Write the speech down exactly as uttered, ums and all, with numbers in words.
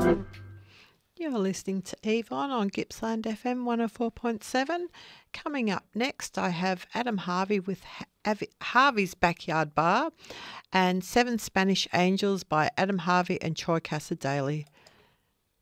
You're listening to Yvonne on Gippsland F M one oh four point seven. Coming up next, I have Adam Harvey with Harvey's Backyard Bar and Seven Spanish Angels by Adam Harvey and Troy Cassar-Daley.